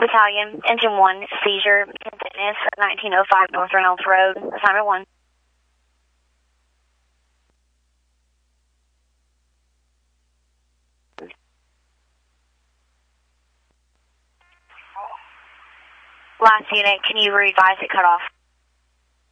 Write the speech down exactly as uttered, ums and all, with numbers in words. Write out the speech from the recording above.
Battalion, Engine one, seizure, Dennis, nineteen oh five North Reynolds Road, assignment one. Last unit, can you revise it cut off?